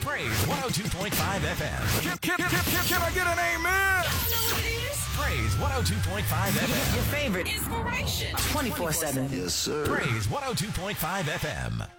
Praise 102.5 FM. Can I get an amen? Praise 102.5 FM. Your favorite Inspiration. 24/7. Yes, sir. Praise 102.5 FM.